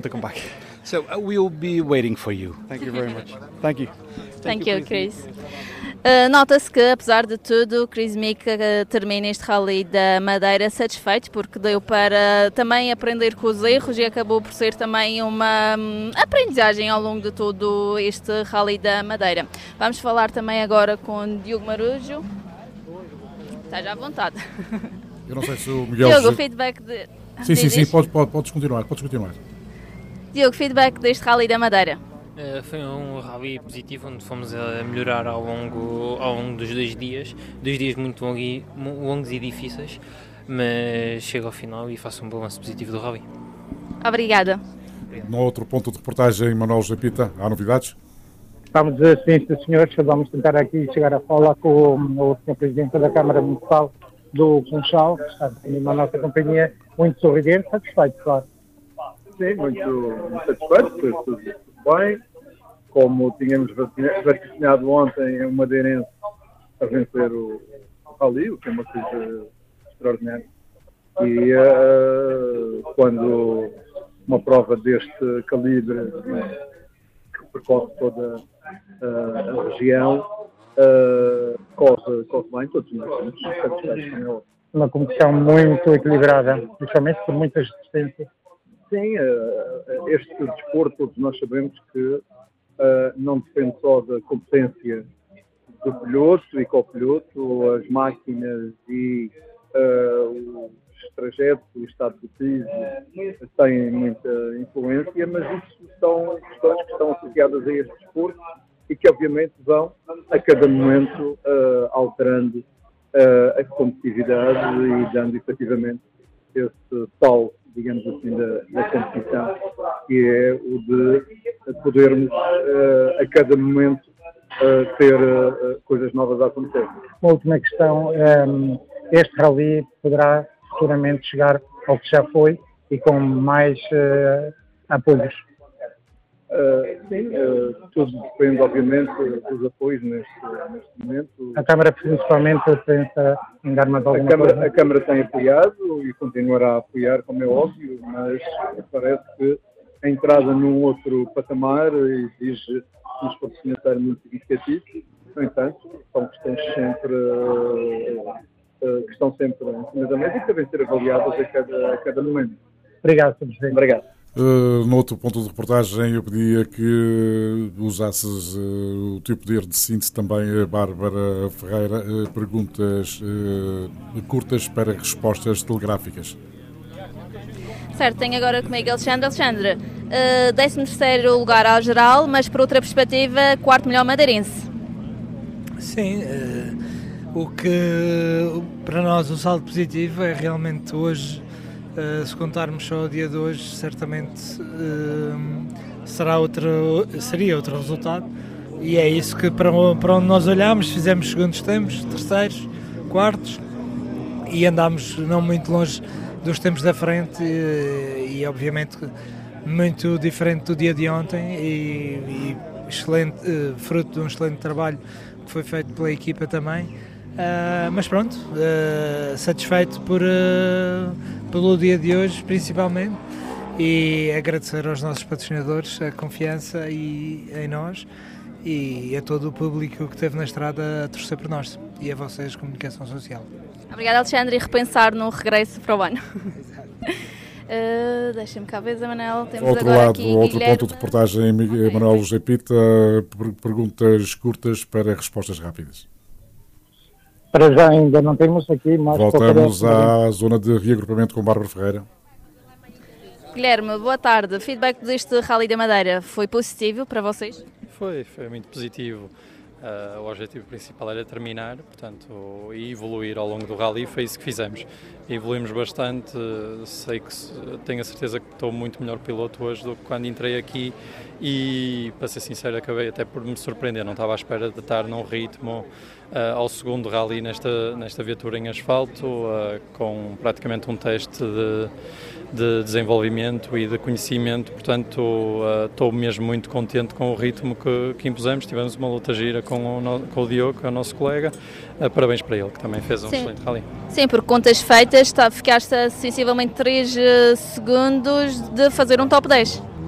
to come back. So we'll be waiting for you. Thank you very much. Thank you. Thank you, Chris. Nota-se que, apesar de tudo, Chris Meek termina este Rally da Madeira satisfeito, porque deu para também aprender com os erros e acabou por ser também uma aprendizagem ao longo de todo este Rally da Madeira. Vamos falar também agora com Diogo Marujo. Esteja à vontade. Eu não sei se o Miguel... Diogo, feedback de... Sim, podes continuar. Diogo, feedback deste Rally da Madeira. Foi um rally positivo onde fomos a melhorar ao longo dos 2 dias. 2 dias muito longos e difíceis, mas chego ao final e faço um balanço positivo do rally. Obrigada. No outro ponto de reportagem, Manuel Japita, há novidades? Vamos, sim, senhores, vamos tentar aqui chegar a falar com o Sr. Presidente da Câmara Municipal do Funchal, que está na nossa companhia, muito sorridente, satisfeito, claro. Sim, muito satisfeito, tudo bem. Como tínhamos vaticinado ontem, é um madeirense a vencer o Rally, o que é uma coisa extraordinária. E quando uma prova deste calibre, que percorre toda a região, corre bem, todos nós estamos satisfeitos. Uma competição muito equilibrada, principalmente por muitas distâncias. Sim, este desporto, todos nós sabemos que não depende só da competência do piloto e copiloto, as máquinas e os trajetos, o estado do piso têm muita influência, mas isso são questões que estão associadas a este desporto e que obviamente vão a cada momento alterando a competitividade e dando efetivamente esse salto, digamos assim, da competição, que é o de podermos a cada momento ter coisas novas a acontecer. Uma última questão, este rally poderá futuramente chegar ao que já foi e com mais apoios? Sim, tudo depende obviamente dos apoios neste momento. A Câmara principalmente pensa em dar mais alguma coisa? A Câmara tem apoiado e continuará a apoiar, como é óbvio, mas parece que a entrada num outro patamar exige um esforço financeiro muito significativo. No entanto, são questões que estão sempre em cima da mesa e que devem ser avaliadas a cada momento. Obrigado, Sr. Presidente. Obrigado. No outro ponto de reportagem, eu pedia que usasses o teu poder de síntese também, a Bárbara Ferreira, perguntas curtas para respostas telegráficas. Certo, tenho agora comigo Alexandre. Alexandre, 13º lugar ao geral, mas por outra perspectiva, 4º melhor madeirense. Sim, o que para nós o saldo positivo é realmente hoje, se contarmos só o dia de hoje, certamente seria outro resultado, e é isso que para onde nós olhamos, fizemos segundos tempos, terceiros, quartos, e andámos não muito longe dos tempos da frente e obviamente muito diferente do dia de ontem e excelente, fruto de um excelente trabalho que foi feito pela equipa também. Mas pronto, satisfeito pelo dia de hoje principalmente, e agradecer aos nossos patrocinadores a confiança em nós e a todo o público que esteve na estrada a torcer por nós, e a vocês, Comunicação Social. Obrigada, Alexandre, e repensar no regresso para o ano. Deixa-me cá ver, Manel. Temos outro agora lado, aqui outro Guilherme. ponto de reportagem, Manuel Japita, perguntas curtas para respostas rápidas. Para já ainda não temos aqui, mas... Voltamos à zona de reagrupamento com Bárbara Ferreira. Guilherme, boa tarde. Feedback deste Rally da Madeira foi positivo para vocês? Foi muito positivo. O objetivo principal era terminar, portanto, e evoluir ao longo do rally, foi isso que fizemos. Evoluímos bastante, tenho a certeza que estou muito melhor piloto hoje do que quando entrei aqui e, para ser sincero, acabei até por me surpreender, não estava à espera de estar num ritmo ao segundo rally nesta viatura em asfalto, com praticamente um teste de desenvolvimento e de conhecimento, portanto estou mesmo muito contente com o ritmo que impusemos. Tivemos uma luta gira com o Diogo, que é o nosso colega, parabéns para ele, que também fez um excelente rally. Sim, porque contas feitas, ficaste a sensivelmente 3 segundos de fazer um top 10.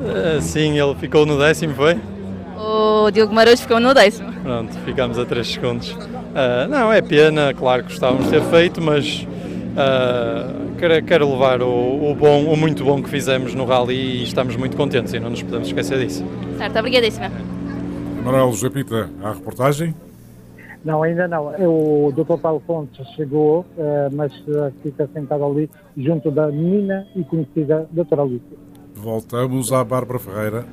Sim, ele ficou no 10º, foi? O Diogo Marujo ficou no 10º. Pronto, ficámos a 3 segundos. Não, é pena, claro que gostávamos de ter feito, mas quero levar o muito bom que fizemos no Rally e estamos muito contentes e não nos podemos esquecer disso. Certo, obrigadíssima. Manuel Japita, à reportagem? Não, ainda não. O Dr. Paulo Fontes chegou, mas fica sentado ali junto da menina e conhecida doutora Lícia. Voltamos à Bárbara Ferreira.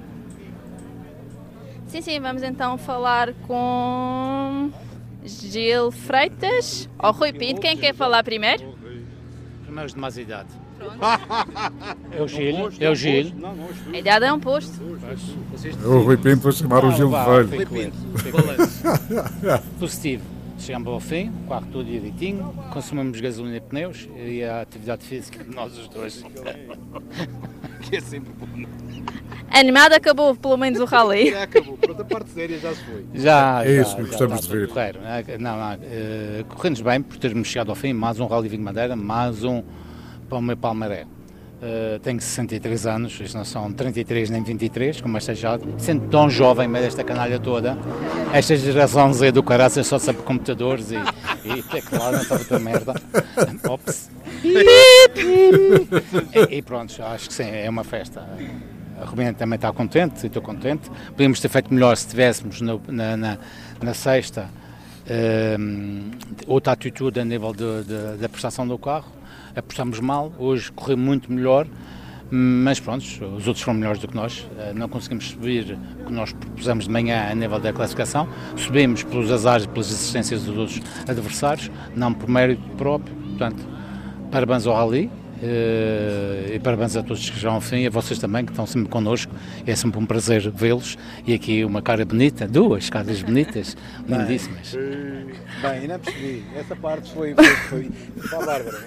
Sim, vamos então falar com Gil Freitas ou Rui Pinto. Quem quer falar primeiro? Primeiro de mais idade. É o Gil. A idade é um posto. O Rui Pinto a chamar o Gil de velho. Rui Pinto. Positivo. Chegamos ao fim, o carro todo direitinho, consumimos gasolina e pneus e a atividade física de nós os dois. Que é sempre bom. Animado, acabou pelo menos o rally. Já acabou, pronto, a parte séria já se foi. É isso que gostamos de ver. Correndo bem por termos chegado ao fim, mais um Rally Vinho Madeira, mais um para o meu Palmaré. Tenho 63 anos, isto não são 33 nem 23, como esta já, sendo tão jovem, meio desta canalha toda, esta geração Z do caraças só sabe computadores e teclado, não sabe outra merda. Ops. E pronto, acho que sim, é uma festa. A Romênia também está contente, e estou contente. Podíamos ter feito melhor se tivéssemos na sexta outra atitude a nível da prestação do carro. Apostámos mal, hoje correu muito melhor, mas pronto, os outros foram melhores do que nós. Não conseguimos subir o que nós propusemos de manhã a nível da classificação. Subimos pelos azares e pelas existências dos outros adversários, não por mérito próprio. Portanto, parabéns ao Rally. E parabéns a todos que chegam ao fim e a vocês também que estão sempre connosco, é sempre um prazer vê-los e aqui uma cara bonita, duas caras bonitas, lindíssimas. Bem, não percebi, essa parte foi para a Bárbara.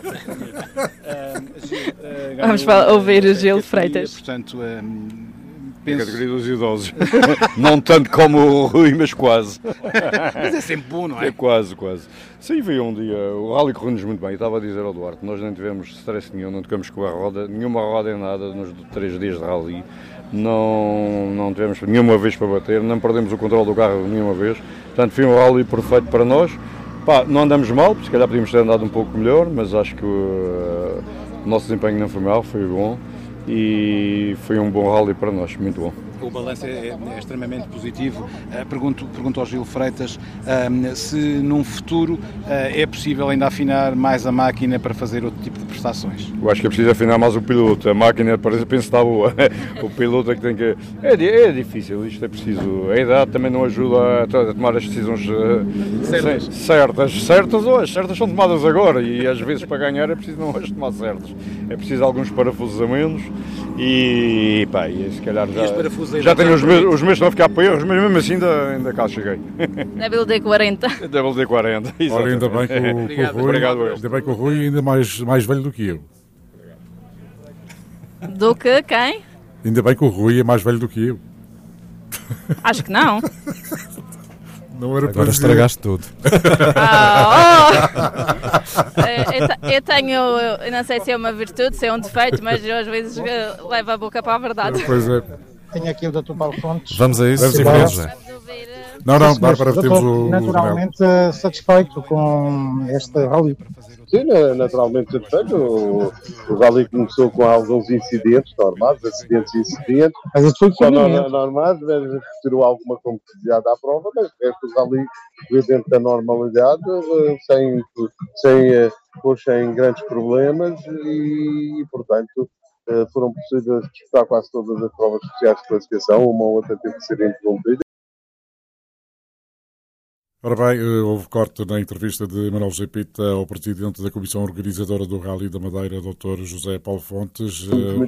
Vamos ouvir o Gil Freitas. Portanto, penso... categoria dos idosos. Não tanto como o Rui, mas quase. Mas é sempre bom, não é? É quase. Sim, veio um dia, o rally correu-nos muito bem. Eu estava a dizer ao Duarte, nós não tivemos stress nenhum, não tocamos com a roda, nenhuma roda em nada nos 3 dias de rally. Não tivemos nenhuma vez para bater, não perdemos o controle do carro nenhuma vez. Portanto, foi um rally perfeito para nós. Não andamos mal, se calhar podíamos ter andado um pouco melhor, mas acho que o nosso desempenho não foi mal, foi bom. E foi um bom rally para nós, muito bom. O balanço é extremamente positivo. Pergunto ao Gil Freitas se num futuro é possível ainda afinar mais a máquina para fazer outro tipo de prestações. Eu acho que é preciso afinar mais o piloto. A máquina penso que está boa. O piloto é que tem que... É difícil, isto é preciso. A idade também não ajuda a tomar as decisões certas ou as certas são tomadas agora e às vezes para ganhar é preciso não as tomar certas. É preciso alguns parafusos a menos e se calhar já tenho os meus estão a ficar para erros, mas mesmo assim ainda cá cheguei. WD-40. WD-40, exatamente. Olha, ainda bem que o Rui, obrigado, ainda bem que o Rui é ainda mais velho do que eu. Do que quem? Ainda bem que o Rui é mais velho do que eu. Acho que não. Não era agora estragaste tudo. Eu tenho, eu não sei se é uma virtude, se é um defeito, mas eu às vezes levo a boca para a verdade. Pois é. Tenho aqui o Dr. Paulo Fontes. Vamos a isso. Não, Bárbara, temos o... Naturalmente satisfeito com este rally. Sim, naturalmente satisfeito. O rally começou com alguns incidentes normais, acidentes e incidentes. Mas isso foi só normais, retirou alguma complexidade à prova, mas o rally veio dentro da normalidade, sem grandes problemas e portanto, foram possíveis disputar quase todas as provas especiais de classificação, uma ou outra teve que ser interrompida. Ora bem, houve corte na entrevista de Manuel Japita ao presidente da Comissão Organizadora do Rally da Madeira, Dr. José Paulo Fontes.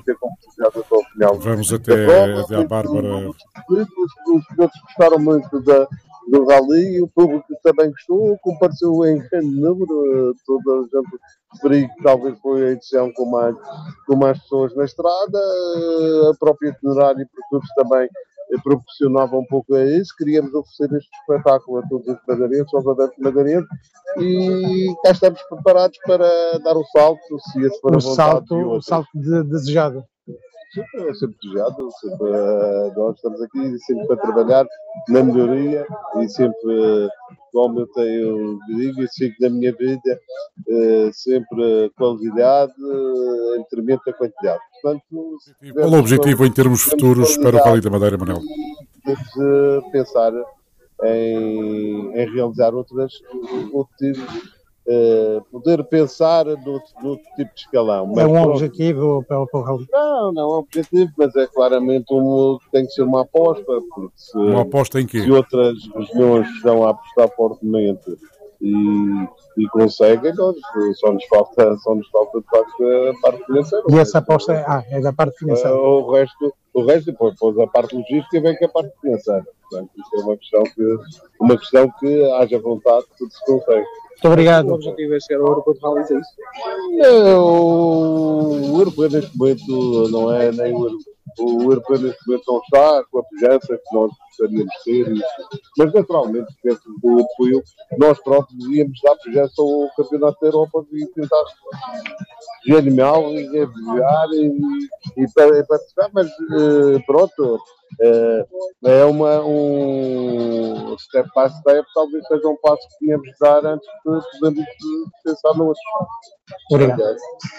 Vamos até à Bárbara. Os pilotos gostaram muito do Rally e o público também gostou, compareceu em grande número. Toda a gente referiu que talvez foi a edição com mais pessoas na estrada, a própria itinerária e percurso também proporcionava um pouco a isso. Queríamos oferecer este espetáculo a todos os madeirenses, aos adeptos madeirenses, e cá estamos preparados para dar o salto, se esse for a vontade. O salto desejado. É sempre desejado, sempre, nós estamos aqui sempre para trabalhar na melhoria e sempre, como eu digo e sigo na minha vida, sempre qualidade em detrimento da quantidade. Portanto, qual o objetivo em termos futuros para o Rally da Madeira, Manuel? De pensar em realizar outro tipo, poder pensar noutro tipo de escalão. É um objetivo para o Rally? Não é um objetivo, mas é claramente tem que ser uma aposta, porque uma aposta em quê? Se outras regiões estão a apostar fortemente e conseguem, só nos falta de facto a parte financeira. E essa aposta é da parte financeira? O resto depois a parte logística vem com a parte financeira. Portanto, isso é uma questão que haja vontade, tudo se consegue. Muito obrigado. O objetivo é chegar ao Europeu de Rally, é isso? O Europeu neste momento não é nem o Europeu neste momento não está com a pujança que nós gostaríamos de ter, mas naturalmente dentro do apoio nós próprios íamos dar pujança ao Campeonato da Europa e tentar reanimá-lo e revirar e participar, mas pronto, é um step by step, talvez seja um passo que tínhamos de dar antes de podermos pensar no outro. Obrigado.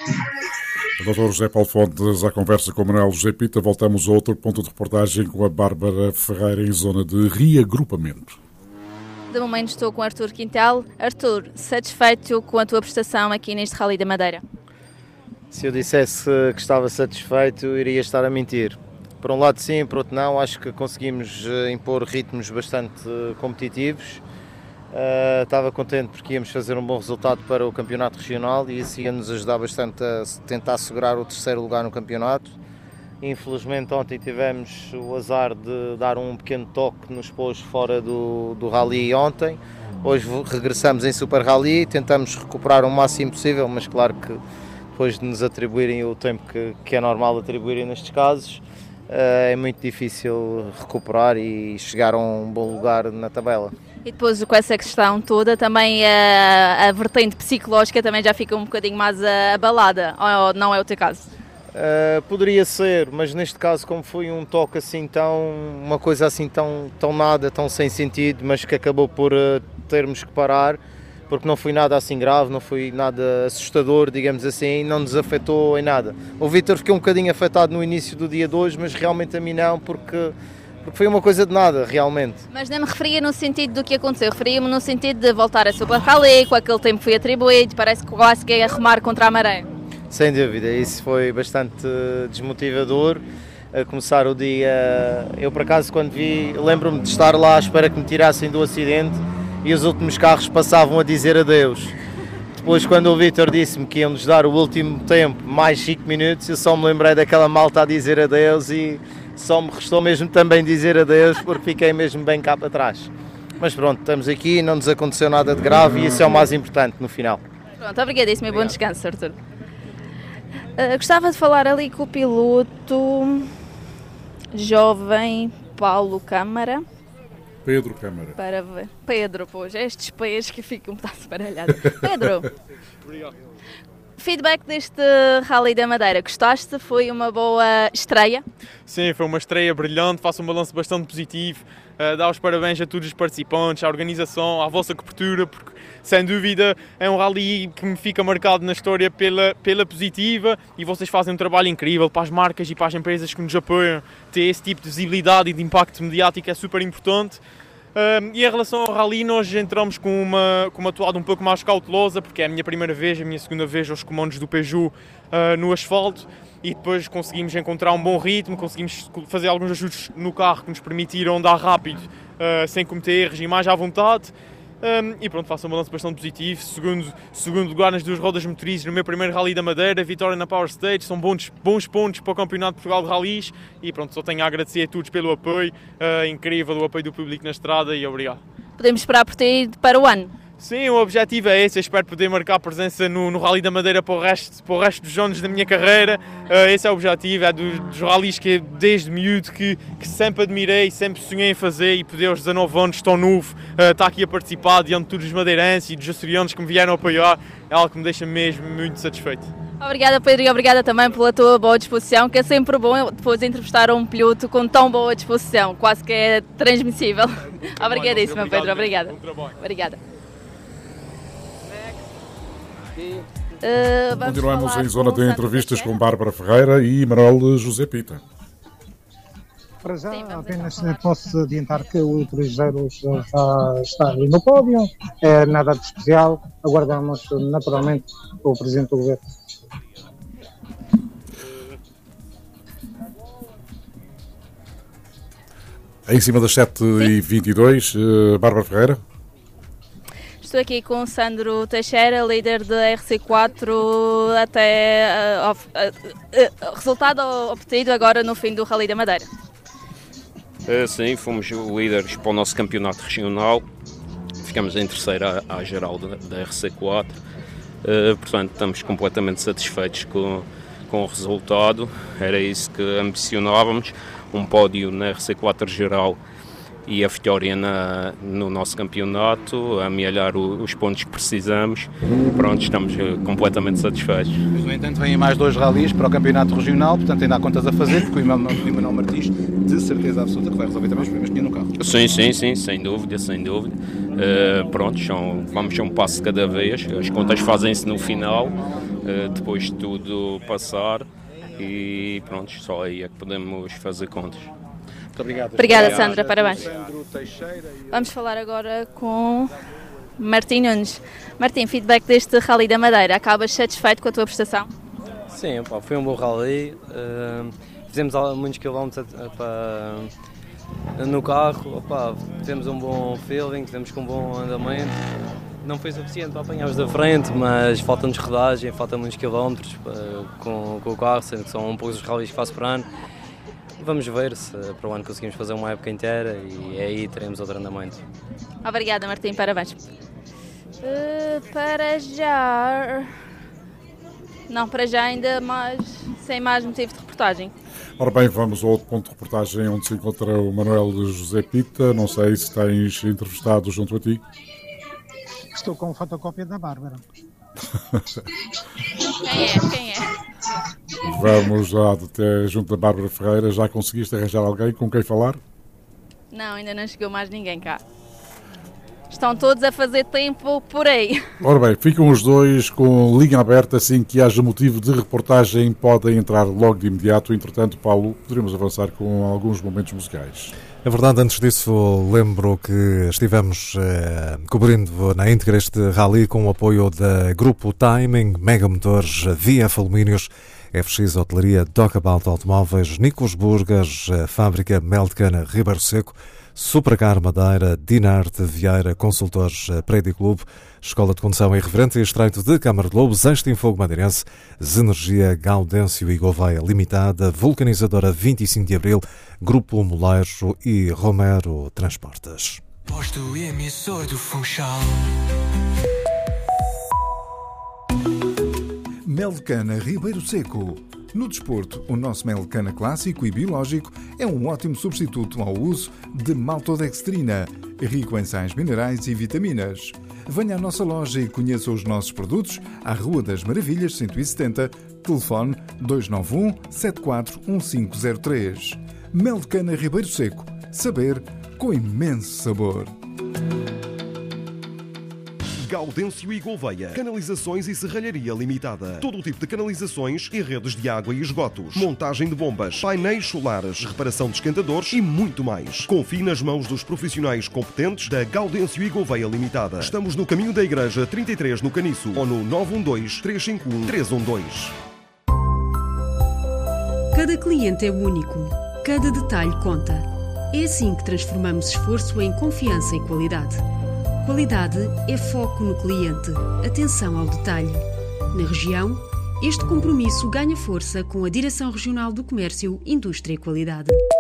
O Dr. José Paulo Fontes à conversa com o Manuel José Pita. Voltamos a outro ponto de reportagem com a Bárbara Ferreira em zona de reagrupamento. De momento estou com Artur Quintal. Artur, satisfeito com a tua prestação aqui neste Rally da Madeira? Se eu dissesse que estava satisfeito, iria estar a mentir. Por um lado sim, por outro não, acho que conseguimos impor ritmos bastante competitivos. Estava contente porque íamos fazer um bom resultado para o campeonato regional e isso ia nos ajudar bastante a tentar assegurar o terceiro lugar no campeonato. Infelizmente ontem tivemos o azar de dar um pequeno toque nos pôs fora do rally ontem. Hoje regressamos em Super Rally, tentamos recuperar o máximo possível, mas claro que depois de nos atribuírem o tempo que é normal atribuírem nestes casos, é muito difícil recuperar e chegar a um bom lugar na tabela. E depois com essa questão toda, também a vertente psicológica também já fica um bocadinho mais abalada, ou não é o teu caso? Poderia ser, mas neste caso como foi um toque assim uma coisa assim tão nada, tão sem sentido, mas que acabou por termos que parar, porque não foi nada assim grave, não foi nada assustador, digamos assim, não nos afetou em nada. O Vítor ficou um bocadinho afetado no início do dia de hoje, mas realmente a mim não, porque foi uma coisa de nada, realmente. Mas não me referia no sentido do que aconteceu, referia-me no sentido de voltar a Super Rally, com aquele tempo que foi atribuído, parece que quase que é a remar contra a maré. Sem dúvida, isso foi bastante desmotivador. A começar o dia, eu por acaso quando vi, lembro-me de estar lá à espera que me tirassem do acidente e os últimos carros passavam a dizer adeus. Depois quando o Vítor disse-me que iam-nos dar o último tempo, mais 5 minutos, eu só me lembrei daquela malta a dizer adeus e só me restou mesmo também dizer adeus porque fiquei mesmo bem cá para trás. Mas pronto, estamos aqui, não nos aconteceu nada de grave e isso é o mais importante no final. Pronto, obrigadíssimo e bom descanso, Artur. Gostava de falar ali com o piloto jovem Paulo Câmara. Pedro Câmara. Para ver. Pedro, pois, estes pés que ficam um bocado baralhados. Pedro, obrigado. Feedback deste Rally da Madeira, gostaste? Foi uma boa estreia? Sim, foi uma estreia brilhante, faço um balanço bastante positivo. Dar os parabéns a todos os participantes, à organização, à vossa cobertura, porque sem dúvida é um rally que me fica marcado na história pela positiva e vocês fazem um trabalho incrível para as marcas e para as empresas que nos apoiam. Ter esse tipo de visibilidade e de impacto mediático é super importante. E em relação ao rally, nós entramos com uma toada um pouco mais cautelosa, porque é a minha primeira vez, a minha segunda vez aos comandos do Peugeot no asfalto, e depois conseguimos encontrar um bom ritmo, conseguimos fazer alguns ajustes no carro que nos permitiram andar rápido, sem cometer erros e mais à vontade. E pronto, faço um balanço bastante positivo. Segundo lugar nas 2 rodas motrizes no meu primeiro Rally da Madeira, vitória na Power Stage, são bons pontos para o Campeonato de Portugal de Rallys e pronto, só tenho a agradecer a todos pelo apoio, incrível o apoio do público na estrada e obrigado. Podemos esperar por ti para o ano? Sim, o objetivo é esse, eu espero poder marcar presença no Rally da Madeira para o resto dos anos da minha carreira. Esse é o objetivo, é dos rallies que desde miúdo que sempre admirei, sempre sonhei em fazer e poder aos 19 anos tão novo estar aqui a participar diante de todos os madeirenses e dos açorianos que me vieram apoiar, é algo que me deixa mesmo muito satisfeito. Obrigada, Pedro, e obrigada também pela tua boa disposição, que é sempre bom depois entrevistar um piloto com tão boa disposição, quase que é transmissível. Obrigadíssima, Pedro, obrigada. Obrigada. Continuamos em zona de entrevistas com Bárbara Ferreira e Manuel José Pita. Para já, apenas posso adiantar que o Cruzeiro já está ali no pódio, é nada de especial, aguardamos naturalmente o Presidente do Governo. Em cima das 7h22, Bárbara Ferreira. Estou aqui com o Sandro Teixeira, líder da RC4, até resultado obtido agora no fim do Rally da Madeira. Sim, fomos líderes para o nosso campeonato regional, ficamos em terceira à geral da RC4, portanto estamos completamente satisfeitos com o resultado, era isso que ambicionávamos, um pódio na RC4 geral e a vitória no nosso campeonato, a amealhar os pontos que precisamos. Pronto, estamos completamente satisfeitos. Mas, no entanto, vêm mais 2 ralis para o campeonato regional, portanto ainda há contas a fazer, porque o Emanuel Martins, de certeza absoluta, que vai resolver também os problemas que tinha no carro. Sim, sem dúvida. Pronto, vamos a um passo de cada vez, as contas fazem-se no final, depois de tudo passar, e pronto, só aí é que podemos fazer contas. Muito obrigado. Obrigada, Sandra, parabéns. Vamos falar agora com Martim Nunes. Martim, feedback deste Rally da Madeira, acabas satisfeito com a tua prestação? Sim, foi um bom rally, fizemos muitos quilómetros no carro, tivemos um bom feeling, tivemos com um bom andamento. Não foi suficiente para apanhar-os da frente, mas falta-nos rodagem, falta muitos quilómetros com o carro, sendo que são poucos os rallies que faço por ano. Vamos ver se para o ano conseguimos fazer uma época inteira e aí teremos outro andamento. Obrigada, Martim, parabéns. Para já ainda sem mais motivo de reportagem. Ora bem, vamos ao outro ponto de reportagem onde se encontra o Manuel José Pita. Não sei se tens entrevistado junto a ti. Estou com fotocópia da Bárbara. Quem é? Vamos lá até junto da Bárbara Ferreira. Já conseguiste arranjar alguém com quem falar? Não, ainda não chegou mais ninguém cá. Estão todos a fazer tempo por aí. Ora bem, ficam os dois com linha aberta. Assim que haja motivo de reportagem, podem entrar logo de imediato. Entretanto, Paulo, poderíamos avançar com alguns momentos musicais. É verdade, antes disso lembro que estivemos cobrindo na íntegra este rally com o apoio da Grupo Timing, Mega Motores, VF Alumínios, FX Hotelaria, Docabout Automóveis, Nicos Burgas, Fábrica Meldcana Ribeiro Seco, Supracar Madeira, Dinarte Vieira, Consultores Prédio Clube, Escola de Condução Irreverente e Estreito de Câmara de Lobos, Extin Fogo Madeirense, Zenergia Gaudêncio e Gouveia Limitada, Vulcanizadora 25 de Abril, Grupo Moleiro e Romero Transportes. Posto emissor do Funchal. Meldcana Ribeiro Seco. No desporto, o nosso Meldcana clássico e biológico é um ótimo substituto ao uso de maltodextrina, rico em sais minerais e vitaminas. Venha à nossa loja e conheça os nossos produtos à Rua das Maravilhas 170, telefone 291 741503. Meldcana Ribeiro Seco. Saber com imenso sabor. Gaudêncio e Gouveia, Canalizações e Serralharia Limitada. Todo o tipo de canalizações e redes de água e esgotos. Montagem de bombas, painéis solares, reparação de esquentadores e muito mais. Confie nas mãos dos profissionais competentes da Gaudêncio e Gouveia Limitada. Estamos no caminho da Igreja 33 no Caniço ou no 912-351-312. Cada cliente é único. Cada detalhe conta. É assim que transformamos esforço em confiança e qualidade. Qualidade é foco no cliente, atenção ao detalhe. Na região, este compromisso ganha força com a Direção Regional do Comércio, Indústria e Qualidade.